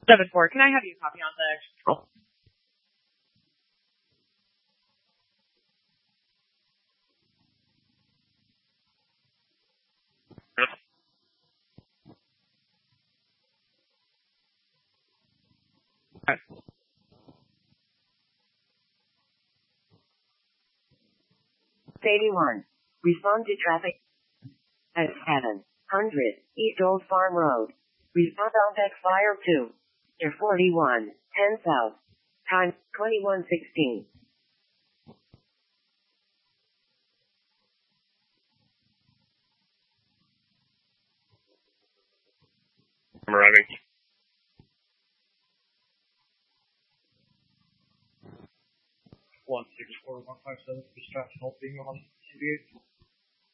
7-4. Can I have you copy on the control? Okay. '81. Respond to traffic at 700 East Old Farm Road. Respond on Beck Fire 2. Air 41, 10 South. Time 21:16. I'm arriving. 164-157, distraction being on 88.